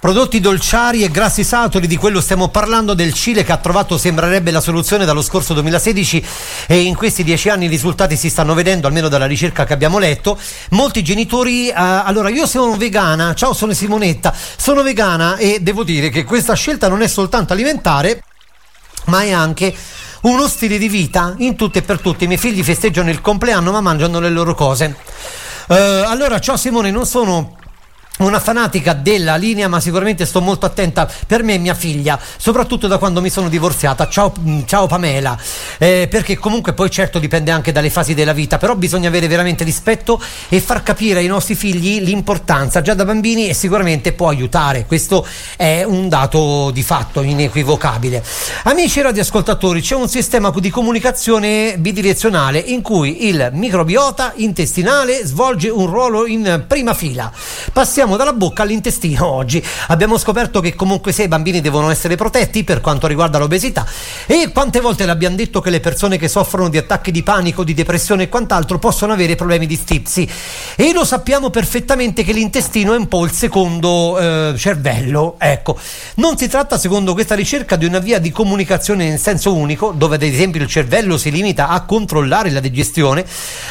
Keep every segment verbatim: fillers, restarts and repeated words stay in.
Prodotti dolciari e grassi saturi, di quello stiamo parlando, del Cile che ha trovato, sembrerebbe, la soluzione dallo scorso duemilasedici, e in questi dieci anni i risultati si stanno vedendo, almeno dalla ricerca che abbiamo letto. Molti genitori, eh, allora io sono vegana, ciao, sono Simonetta, sono vegana e devo dire che questa scelta non è soltanto alimentare, ma è anche uno stile di vita in tutto e per tutti. I miei figli festeggiano il compleanno ma mangiano le loro cose. Eh, allora, ciao Simone, non sono una fanatica della linea, ma sicuramente sto molto attenta per me e mia figlia, soprattutto da quando mi sono divorziata. Ciao, ciao Pamela, eh, perché comunque poi certo dipende anche dalle fasi della vita, però bisogna avere veramente rispetto e far capire ai nostri figli l'importanza già da bambini, e sicuramente può aiutare, questo è un dato di fatto inequivocabile. Amici radioascoltatori, c'è un sistema di comunicazione bidirezionale in cui il microbiota intestinale svolge un ruolo in prima fila. Passiamo dalla bocca all'intestino oggi. Abbiamo scoperto che comunque sia i bambini devono essere protetti per quanto riguarda l'obesità, e quante volte l'abbiamo detto che le persone che soffrono di attacchi di panico, di depressione e quant'altro possono avere problemi di stipsi, e lo sappiamo perfettamente che l'intestino è un po' il secondo eh, cervello. Ecco, non si tratta, secondo questa ricerca, di una via di comunicazione in senso unico, dove ad esempio il cervello si limita a controllare la digestione,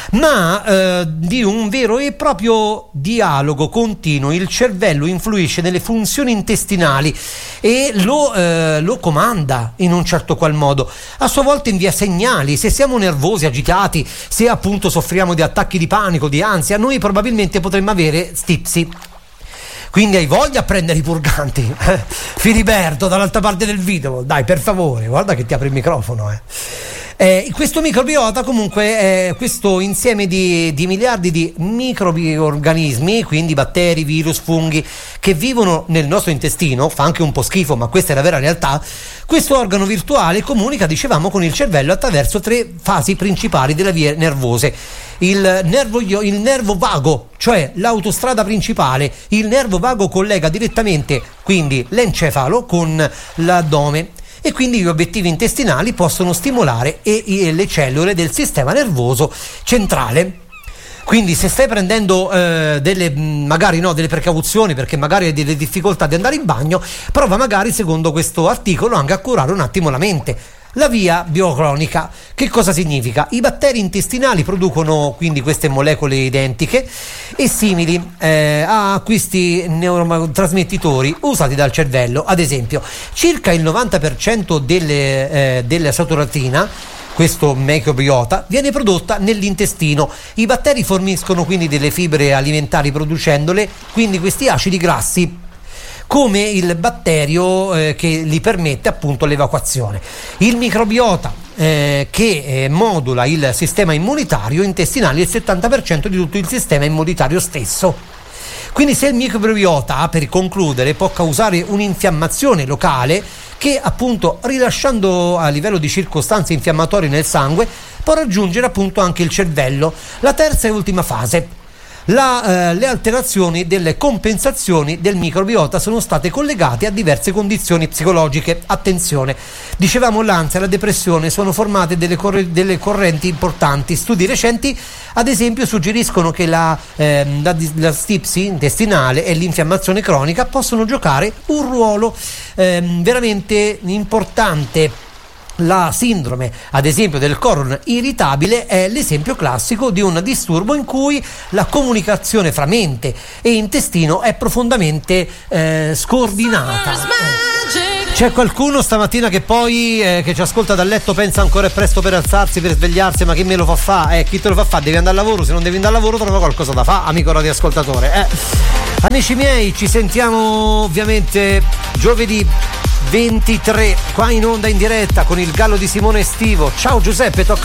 ma eh, di un vero e proprio dialogo continuo. Il cervello influisce nelle funzioni intestinali e lo, eh, lo comanda in un certo qual modo. A sua volta invia segnali. Se siamo nervosi, agitati, se appunto soffriamo di attacchi di panico, di ansia, noi probabilmente potremmo avere stipsi. Quindi hai voglia a prendere i purganti? Filiberto dall'altra parte del video, dai, per favore, guarda che ti apre il microfono, eh. Eh, questo microbiota comunque è questo insieme di, di miliardi di microorganismi, quindi batteri, virus, funghi, che vivono nel nostro intestino. Fa anche un po' schifo, ma questa è la vera realtà. Questo organo virtuale comunica, dicevamo, con il cervello attraverso tre fasi principali delle vie nervose. Il nervo, il nervo vago, cioè l'autostrada principale. Il nervo vago collega direttamente quindi l'encefalo con l'addome, e quindi gli obiettivi intestinali possono stimolare e, e le cellule del sistema nervoso centrale. Quindi se stai prendendo eh, delle magari no delle precauzioni, perché magari hai delle difficoltà di andare in bagno, prova magari, secondo questo articolo, anche a curare un attimo la mente. La via biocronica, che cosa significa? I batteri intestinali producono quindi queste molecole identiche e simili eh, a questi neurotrasmettitori usati dal cervello. Ad esempio, circa il novanta per cento delle, eh, della saturatina, questo microbiota, viene prodotta nell'intestino. I batteri forniscono quindi delle fibre alimentari producendole, quindi questi acidi grassi, come il batterio eh, che gli permette appunto l'evacuazione. Il microbiota eh, che eh, modula il sistema immunitario intestinale, il settanta per cento di tutto il sistema immunitario stesso. Quindi se il microbiota, per concludere, può causare un'infiammazione locale che appunto, rilasciando a livello di circostanze infiammatorie nel sangue, può raggiungere appunto anche il cervello. La terza e ultima fase. La, eh, le alterazioni delle compensazioni del microbiota sono state collegate a diverse condizioni psicologiche. Attenzione, dicevamo, l'ansia e la depressione sono formate delle, corre- delle correnti importanti. Studi recenti, ad esempio, suggeriscono che la, eh, la, la stipsi intestinale e l'infiammazione cronica possono giocare un ruolo eh, veramente importante. La sindrome, ad esempio, del colon irritabile è l'esempio classico di un disturbo in cui la comunicazione fra mente e intestino è profondamente eh, scordinata. C'è qualcuno stamattina che poi eh, che ci ascolta dal letto pensa ancora è presto per alzarsi, per svegliarsi, ma chi me lo fa fa? Eh, chi te lo fa fa? Devi andare al lavoro, se non devi andare al lavoro trova qualcosa da fa, amico radioascoltatore. Eh. Amici miei, ci sentiamo ovviamente giovedì ventitré qua in onda in diretta con il Gallo di Simone estivo. Ciao Giuseppe, tocca